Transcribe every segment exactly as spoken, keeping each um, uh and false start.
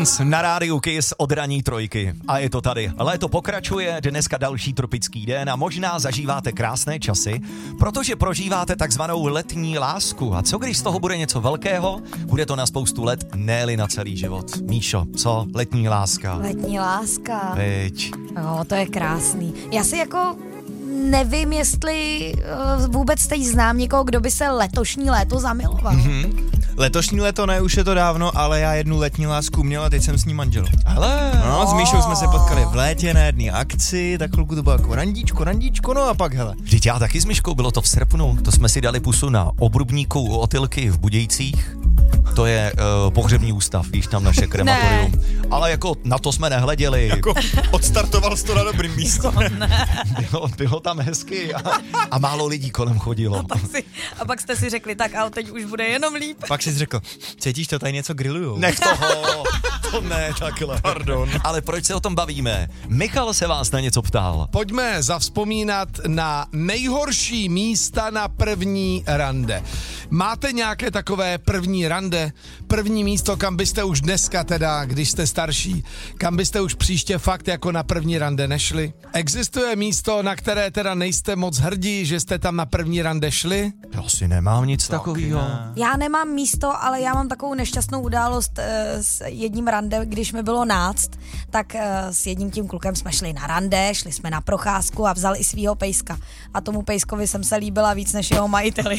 Dance na rádiu Kiss od raní trojky. A je to tady. Léto pokračuje, dneska další tropický den a možná zažíváte krásné časy, protože prožíváte takzvanou letní lásku. A co když z toho bude něco velkého? Bude to na spoustu let, ne-li na celý život. Míšo, co? Letní láska. Letní láska. Veď. Jo, to je krásný. Já si jako nevím, jestli uh, vůbec teď znám někoho, kdo by se letošní léto zamiloval. Mm-hmm. Letošní léto ne, už je to dávno, ale já jednu letní lásku měl a teď jsem s ní manžel. Hele. No, s Míšou jsme se potkali v létě na jedné akci, tak chvilku to bylo jako randíčko, randíčko, no a pak hele. Vždyť já taky s Myškou, bylo to v srpnu, to jsme si dali pusu na Obrubníku u Otylky v Budějcích. To je uh, pohřební ústav, víš, tam naše krematorium. Ne. Ale jako na to jsme nehleděli. Jako odstartoval jsi to na dobrým místě. Bylo, bylo tam hezky a, a málo lidí kolem chodilo. A pak, si, a pak jste si řekli, tak ale teď už bude jenom líp. Pak jsi řekl, cítíš to, tady něco grillujou. Nech toho, to ne takhle. Pardon. Ale proč se o tom bavíme? Michal se vás na něco ptal. Pojďme zavzpomínat na nejhorší místa na první rande. Máte nějaké takové první rande? První místo, kam byste už dneska teda, když jste starší, kam byste už příště fakt jako na první rande nešli? Existuje místo, na které teda nejste moc hrdí, že jste tam na první rande šli? Já si nemám nic takového. Já nemám místo, ale já mám takovou nešťastnou událost e, s jedním rande, když mi bylo náct, tak e, s jedním tím klukem jsme šli na rande, šli jsme na procházku a vzal i svýho pejska. A tomu pejskovi jsem se líbila víc než jeho majiteli.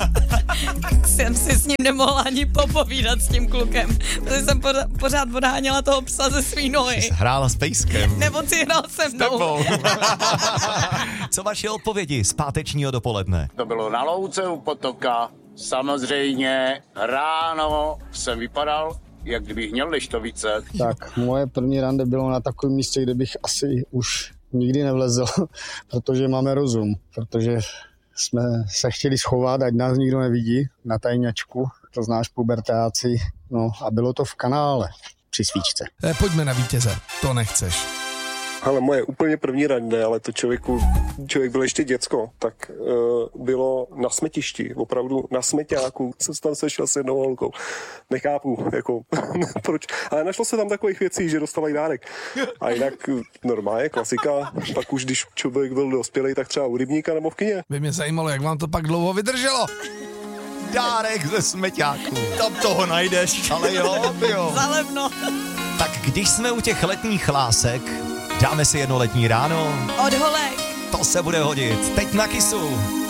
Jsem si s ním nemohla ani popovídat s tím klukem, protože jsem pořád, pořád odháněla toho psa ze svý nohy. Jsi hrála s pejskem. Nebo si hrál se mnou. Co vaše odpovědi z pátečního dopoledne? To bylo na louce u potoka. Samozřejmě ráno jsem vypadal, jak kdybych měl neštovice. Tak, moje první rande bylo na takovém místě, kde bych asi už nikdy nevlezl, protože máme rozum, protože jsme se chtěli schovat, ať nás nikdo nevidí, na tajňačku, to znáš pubertáci, no a bylo to v kanále při svíčce. E, pojďme na vítěze, to nechceš. Ale moje úplně první rande, ale to člověku, člověk byl ještě děcko, tak uh, bylo na smetišti, opravdu na smeťáku, jsem tam sešel s jednou holkou. Nechápu, jako, proč, ale našlo se tam takových věcí, že dostávají dárek. A jinak normálně, klasika, pak už když člověk byl dospělej, tak třeba u rybníka nebo v kině. By mě zajímalo, jak vám to pak dlouho vydrželo. Dárek ze smeťáku. Tam toho najdeš. Ale jo, jo. Zalevno. Tak když jsme u těch letních lásek, dáme si jedno letní ráno. Od holek. To se bude hodit. Teď na Kissu.